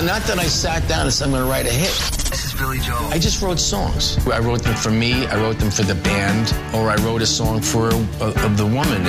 Not that I sat down and said I'm going to write a hit. This is Billy Joel. I just wrote songs. I wrote them for me, I wrote them for the band, or I wrote a song for the woman